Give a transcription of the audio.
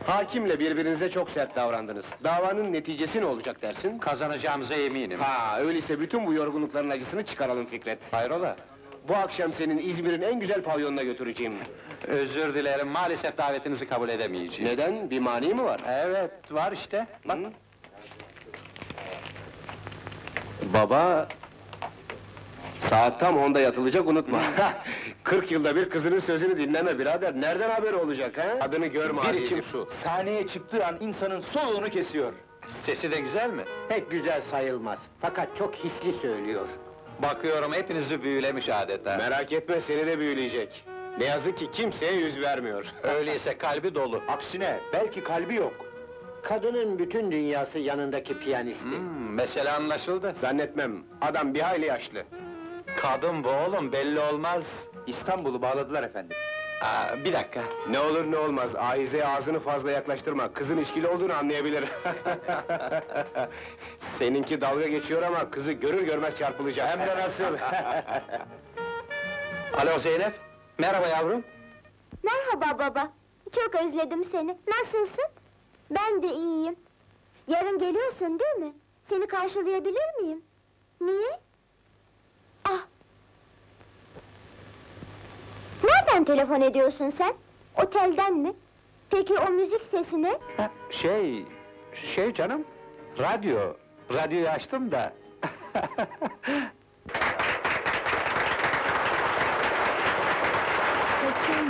Hakimle birbirinize çok sert davrandınız. Davanın neticesi ne olacak dersin? Kazanacağımıza eminim. Ha, öyleyse bütün bu yorgunlukların acısını çıkaralım Fikret. Hayrola? Bu akşam senin İzmir'in en güzel pavyonuna götüreceğim. Özür dilerim, maalesef davetinizi kabul edemeyeceğim. Neden? Bir mani mi var? Evet, var işte. Bak. Hı? Baba... Saat tam 10'da yatılacak, unutma. 40 yılda bir kızının sözünü dinleme birader, nereden haberi olacak ha? Adını görme Bir azizim. içim su. Sahneye çıktığı an insanın soluğunu kesiyor. Sesi de güzel mi? Pek güzel sayılmaz. Fakat çok hisli söylüyor. Bakıyorum hepinizi büyülemiş adeta. Merak etme, seni de büyüleyecek. Ne yazık ki kimseye yüz vermiyor. Öyleyse kalbi dolu. Aksine, belki kalbi yok. Kadının bütün dünyası yanındaki piyanisti. Mesele anlaşıldı. Zannetmem, adam bir hayli yaşlı. Kadın bu oğlum, belli olmaz. İstanbul'u bağladılar efendim. Bir dakika. Ne olur ne olmaz, Ahize'ye ağzını fazla yaklaştırma, kızın içkili olduğunu anlayabilir. Seninki dalga geçiyor ama kızı görür görmez çarpılacak. Hem de nasıl? Alo Zeynep, merhaba yavrum. Merhaba baba, çok özledim seni. Nasılsın? Ben de iyiyim. Yarın geliyorsun değil mi? Seni karşılayabilir miyim? Niye? Ah! Nereden telefon ediyorsun sen? Otelden mi? Peki o müzik sesi ne? Şey canım, radyoyu açtım da.